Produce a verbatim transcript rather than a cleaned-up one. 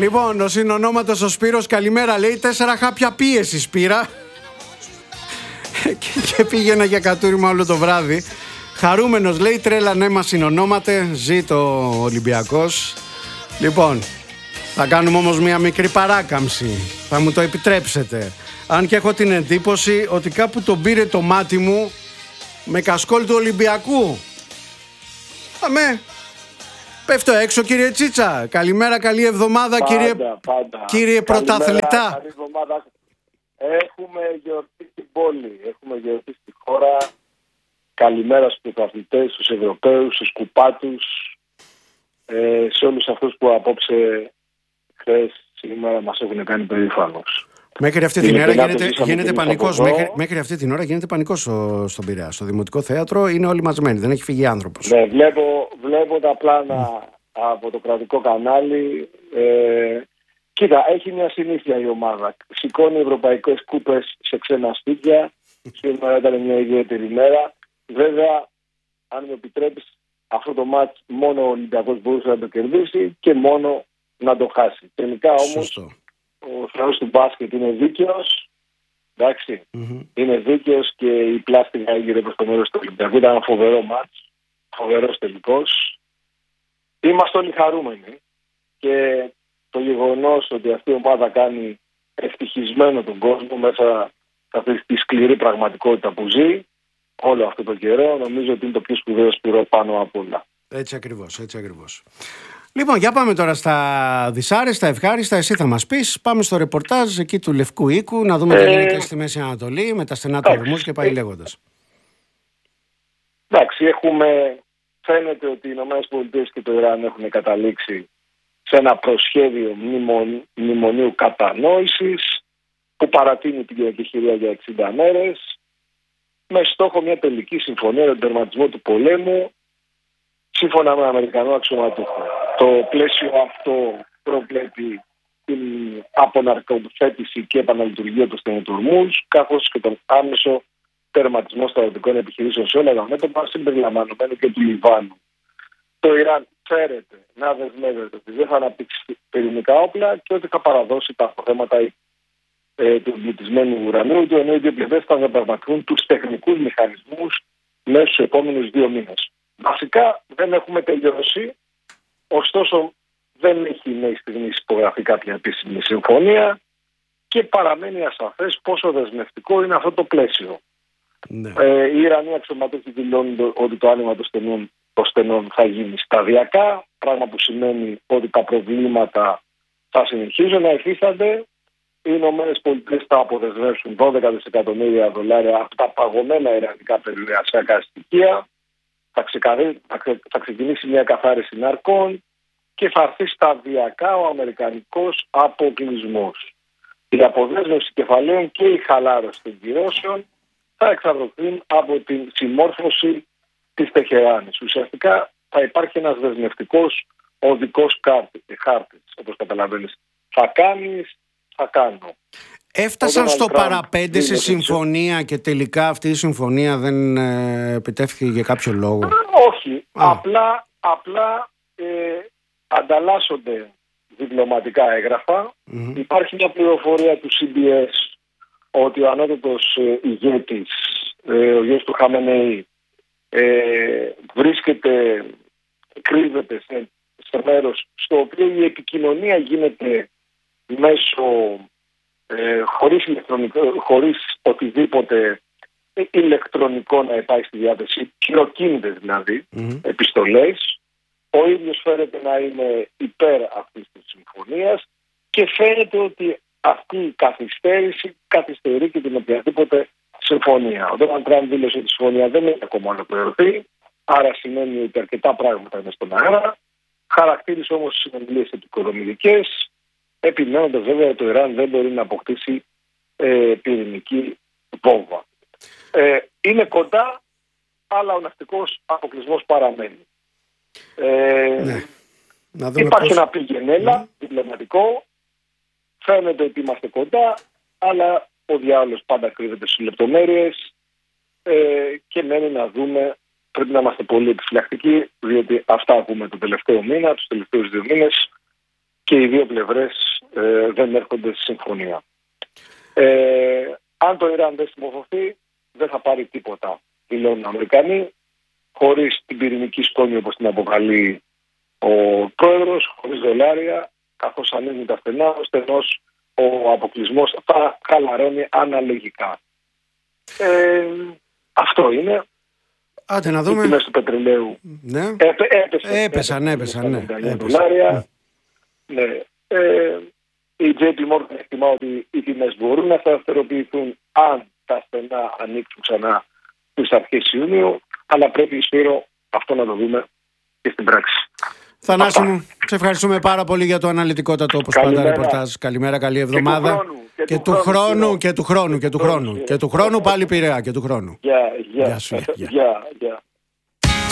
Λοιπόν, ο συνονόματος ο Σπύρος, καλημέρα, λέει. Τέσσερα χάπια πίεσης πήρα και πήγαινα για κατούριμα όλο το βράδυ. Χαρούμενος, λέει, τρέλα ναι μας συνονόματε. Ζει το Ολυμπιακός. Λοιπόν, θα κάνουμε όμως μια μικρή παράκαμψη. Θα μου το επιτρέψετε. Αν και έχω την εντύπωση ότι κάπου τον πήρε το μάτι μου με κασκόλ του Ολυμπιακού. Αμέ. Πέφτω έξω, κύριε Τσίτσα. Καλημέρα, καλή εβδομάδα, Πάντα, κύριε, πάντα. κύριε πρωταθλητά. Καλή εβδομάδα. Έχουμε γιορτή στην πόλη, έχουμε γιορτή στη χώρα. Καλημέρα στους πρωταθλητές, στους Ευρωπαίους, στους κουπάτους, ε, σε όλους αυτούς που απόψε, χθες, σήμερα μας έχουν κάνει περήφανος. Μέχρι αυτή την ώρα γίνεται, γίνεται πανικός. Μέχρι, μέχρι αυτή την ώρα γίνεται πανικός στο, στον Πειραιά. Στο Δημοτικό Θέατρο είναι όλοι μαζεμένοι. Δεν έχει φύγει άνθρωπος. Ναι, βλέπω, βλέπω τα πλάνα mm. από το κρατικό κανάλι. Ε, κοίτα, έχει μια συνήθεια η ομάδα. Σηκώνει ευρωπαϊκές κούπες σε ξένα σπίτια. Σήμερα ήταν μια ιδιαίτερη μέρα. Βέβαια, αν μου επιτρέπεις, αυτό το μάτς μόνο ο Ολυμπιακός μπορούσε να το κερδίσει και μόνο να το χάσει. Τελικά όμως ο θεός του μπάσκετ είναι δίκαιος. Εντάξει, mm-hmm. είναι δίκαιος και η πλάστηκα έγειρε προς το μέρος του Ολυμπιακού. Ήταν ένα φοβερό μάτς, φοβερός τελικός. Είμαστε όλοι χαρούμενοι και το γεγονός ότι αυτή η ομάδα κάνει ευτυχισμένο τον κόσμο μέσα σε αυτή τη σκληρή πραγματικότητα που ζει όλο αυτό το καιρό, νομίζω ότι είναι το πιο σπουδαίο σπυρό πάνω απ' όλα. Έτσι ακριβώς, έτσι ακριβώς. Λοιπόν, για πάμε τώρα στα δυσάρεστα, ευχάριστα. Εσύ θα μας πεις. Πάμε στο ρεπορτάζ εκεί του Λευκού Οίκου, να δούμε ε... τι γίνεται στη Μέση Ανατολή με τα στενά του ορμούς και πάει λέγοντας. Εντάξει, έχουμε... φαίνεται ότι οι Ηνωμένες Πολιτείες και το Ιράν έχουν καταλήξει σε ένα προσχέδιο μνημον... μνημονίου κατανόησης που παρατείνει την διακεχηρία για εξήντα μέρες με στόχο μια τελική συμφωνία για τον τερματισμό του πολέμου σύμφωνα με τον Αμερικανό αξιωματούχο. Το πλαίσιο αυτό προβλέπει την αποναρκοθέτηση και επαναλειτουργία του στενού του Ορμούζ, καθώς και τον άμεσο τερματισμό στρατιωτικών επιχειρήσεων σε όλα τα μέτωπα, συμπεριλαμβανομένου και του Λιβάνου. Το Ιράν φέρεται να δεσμεύεται ότι δεν θα αναπτύξει πυρηνικά όπλα και ότι θα παραδώσει τα αποθέματα ε, του εμπλουτισμένου ουρανίου του, ενώ οι δύο πλευρές θα διαπραγματευτούν τους τεχνικούς μηχανισμούς μέσα στους επόμενους δύο μήνες. Βασικά δεν έχουμε τελειώσει, ωστόσο δεν έχει μέχρι στιγμής υπογραφεί κάποια επίσημη συμφωνία και παραμένει ασαφές πόσο δεσμευτικό είναι αυτό το πλαίσιο. Ναι. Ε, οι Ιρανοί αξιωματούχοι δηλώνουν ότι το άνοιγμα των στενών, των στενών θα γίνει σταδιακά, πράγμα που σημαίνει ότι τα προβλήματα θα συνεχίζουν να υφίστανται. Οι Ηνωμένες Πολιτείες θα αποδεσμεύσουν δώδεκα δισεκατομμύρια δολάρια από τα παγωμένα ιρανικά περιουσιακά στοιχεία. Θα, ξεκαρί, θα, ξε, θα ξεκινήσει μια καθάριση ναρκών και θα έρθει σταδιακά ο αμερικανικός αποκλεισμός. Η αποδέσμευση κεφαλαίων και η χαλάρωση των κυρώσεων θα εξαρτηθούν από την συμμόρφωση της Τεχεράνης. Ουσιαστικά θα υπάρχει ένας δεσμευτικός οδικός χάρτης, όπως καταλαβαίνεις. Θα κάνεις, θα κάνω. Έφτασαν στο παραπέντε σε συμφωνία και τελικά αυτή η συμφωνία δεν ε, επιτεύχθηκε για κάποιο λόγο. Όχι. Απλά, απλά ε, ανταλλάσσονται διπλωματικά έγγραφα. Mm-hmm. Υπάρχει μια πληροφορία του σι μπι ες ότι ο ανώτατος ε, ηγέτης, ε, ο γιος του Χαμενεή, ε, βρίσκεται, κρύβεται σε, σε μέρος στο οποίο η επικοινωνία γίνεται μέσω Ε, χωρίς, χωρίς οτιδήποτε ηλεκτρονικό να υπάρχει στη διάθεση, χειροκίνητες δηλαδή, mm-hmm. επιστολές. Ο ίδιος φαίνεται να είναι υπέρ αυτής της συμφωνίας και φαίνεται ότι αυτή η καθυστέρηση καθυστερεί και την οποιαδήποτε συμφωνία. Ο Ντόναλντ Τραμπ δήλωσε ότι η συμφωνία δεν έχει ακόμα ολοκληρωθεί, άρα σημαίνει ότι αρκετά πράγματα είναι στον αέρα. Χαρακτήρισε όμως τις συνομιλίες επικοδομητικές, επιμένοντας βέβαια ότι το Ιράν δεν μπορεί να αποκτήσει ε, πυρηνική βόμβα. Ε, είναι κοντά, αλλά ο ναυτικός αποκλεισμός παραμένει. Ε, ναι. Να υπάρχει πώς... ένα πηγενέλα ναι. διπλωματικό, φαίνεται ότι είμαστε κοντά, αλλά ο διάολος πάντα κρύβεται στις λεπτομέρειες ε, και μένει να δούμε, πρέπει να είμαστε πολύ επιφυλακτικοί, διότι αυτά ακούμε το τελευταίο μήνα, τους τελευταίους δύο μήνες, και και οι δύο πλευρές ε, δεν έρχονται στη συμφωνία. Ε, αν το Ιράν δεν συμμορφωθεί, δεν θα πάρει τίποτα, δηλώνουν οι Αμερικανοί, χωρίς την πυρηνική σκόνη όπως την αποκαλεί ο πρόεδρος, χωρίς δολάρια, καθώς ανοίγουν τα στενά, ο στενός ο αποκλεισμός θα χαλαρώνει αναλογικά. Ε, αυτό είναι. Άντε να δούμε. Οι τιμές του πετρελαίου ναι. έπε, έπεσαν, έπεσαν, έπεσαν, ναι. Έπεσαν. Δολάρια. Ναι. Ε, η τζέι πι Morgan εκτιμά ότι οι τιμές μπορούν να σταθεροποιηθούν αν τα στενά ανοίξουν ξανά στις αρχές Ιουνίου, αλλά πρέπει Σπύρο αυτό να το δούμε και στην πράξη. Θανάση μου, σε ευχαριστούμε πάρα πολύ για το αναλυτικότατο όπως πάντα ρεπορτάζ. Καλημέρα, καλή εβδομάδα. Και του χρόνου, και του χρόνου, και του χρόνου, και του χρόνου, και του χρόνου πάλι Πειραιά, και του χρόνου. Γεια, γεια, γεια.